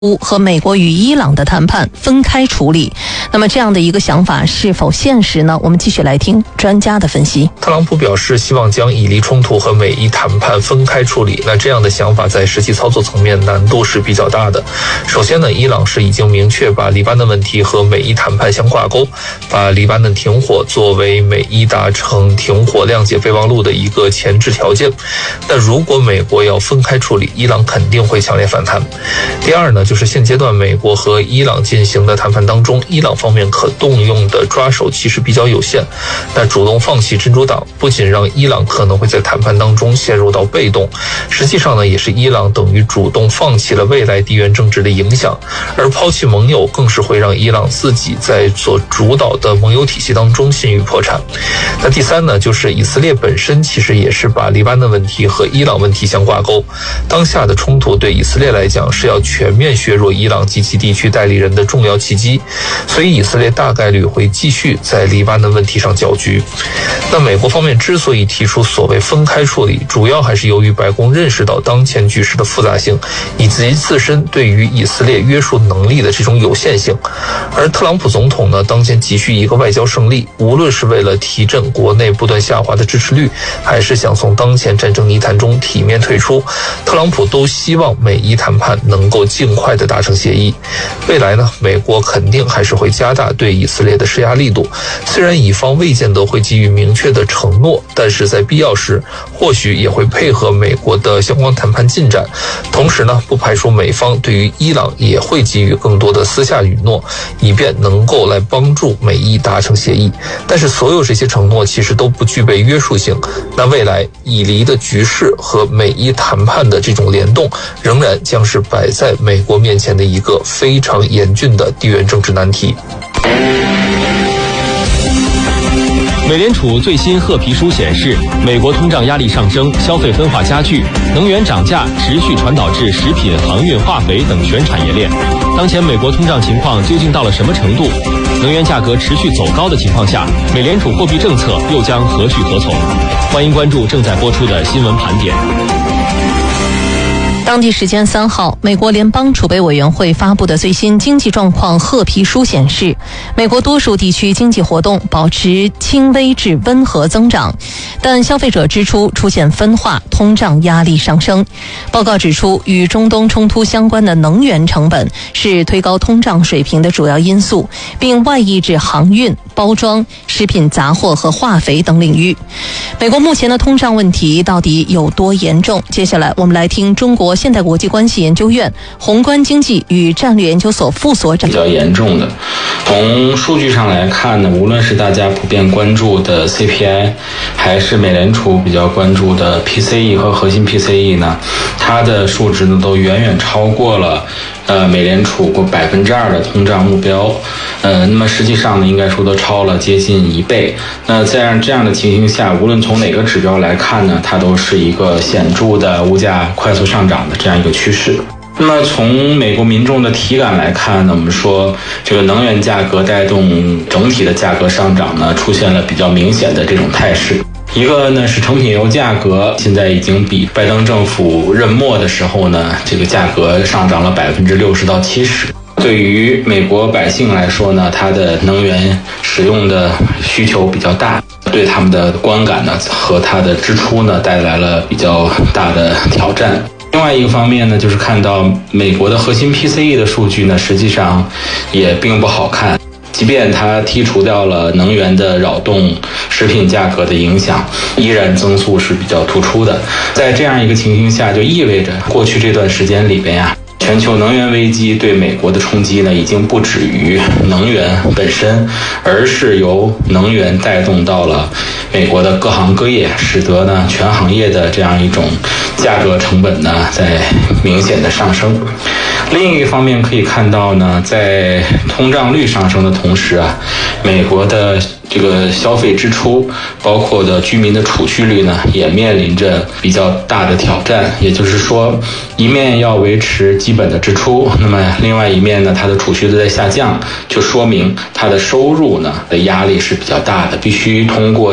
和美国与伊朗的谈判分开处理。那么这样的一个想法是否现实呢？我们继续来听专家的分析。 特朗普表示希望将以黎冲突和美伊谈判分开处理，那这样的想法在实际操作层面难度是比较大的。首先呢，伊朗是已经明确把黎巴嫩问题和美伊谈判相挂钩，把黎巴嫩停火作为美伊达成停火谅解备忘录的一个前置条件。那如果美国要分开处理，伊朗肯定会强烈反弹。第二呢，就是现阶段美国和伊朗进行的谈判当中，伊朗方面可动用的抓手其实比较有限。那主动放弃真主党，不仅让伊朗可能会在谈判当中陷入到被动，实际上呢，也是伊朗等于主动放弃了未来地缘政治的影响，而抛弃盟友更是会让伊朗自己在所主导的盟友体系当中陷于破产。那第三呢，就是以色列本身其实也是把黎巴嫩问题和伊朗问题相挂钩。当下的冲突对以色列来讲是要全面削弱伊朗及其地区代理人的重要契机，所以以色列大概率会继续在黎巴嫩问题上搅局。那美国方面之所以提出所谓分开处理，主要还是由于白宫认识到当前局势的复杂性，以及自身对于以色列约束能力的这种有限性。而特朗普总统呢，当前急需一个外交胜利，无论是为了提振国内不断下滑的支持率，还是想从当前战争泥潭中体面退出，特朗普都希望美伊谈判能够尽快的达成协议。未来呢，美国肯定还是会加大对以色列的施压力度，虽然以方未见得会给予明确的承诺，但是在必要时或许也会配合美国的相关谈判进展。同时呢，不排除美方对于伊朗也会给予更多的私下允诺，以便能够来帮助美伊达成协议。但是所有这些承诺其实都不具备约束性，那未来以黎的局势和美伊谈判的这种联动，仍然将是摆在美国面前的一个非常严峻的地缘政治难题。 美联储最新褐皮书显示，美国通胀压力上升，消费分化加剧，能源涨价持续传导至食品、航运、化肥等全产业链。当前美国通胀情况究竟到了什么程度？能源价格持续走高的情况下，美联储货币政策又将何去何从？欢迎关注正在播出的新闻盘点。 当地时间3号，美国联邦储备委员会发布的最新经济状况褐皮书显示，美国多数地区经济活动保持轻微至温和增长，但消费者支出出现分化，通胀压力上升。报告指出，与中东冲突相关的能源成本是推高通胀水平的主要因素，并外溢至航运、包装、食品杂货和化肥等领域。美国目前的通胀问题到底有多严重？接下来我们来听中国现代国际关系研究院宏观经济与战略研究所副所长。 比较严重的，从数据上来看呢，无论是大家普遍关注的 CPI， 还是美联储比较关注的 PCE 和核心 PCE 呢，它的数值呢都远远超过了美联储2%的通胀目标，那么实际上呢，应该说都超了接近1倍。那在这样的情形下，无论从哪个指标来看呢，它都是一个显著的物价快速上涨的这样一个趋势。那么从美国民众的体感来看呢，我们说这个能源价格带动整体的价格上涨呢，出现了比较明显的这种态势。一个呢是成品油价格，现在已经比拜登政府任末的时候呢，这个价格上涨了60%到70%。对于美国百姓来说呢，它的能源使用的需求比较大，对他们的观感呢和它的支出呢带来了比较大的挑战。另外一个方面呢，就是看到美国的核心 PCE 的数据呢，实际上也并不好看。即便它剔除掉了能源的扰动食品价格的影响，依然增速是比较突出的。在这样一个情形下，就意味着过去这段时间里边全球能源危机对美国的冲击呢，已经不止于能源本身，而是由能源带动到了美国的各行各业，使得呢全行业的这样一种价格成本呢在明显的上升。另一个方面可以看到呢，在通胀率上升的同时美国的这个消费支出，包括的居民的储蓄率呢，也面临着比较大的挑战。也就是说，一面要维持基本的支出，那么另外一面呢，它的储蓄率在下降，就说明它的收入呢的压力是比较大的，必须通过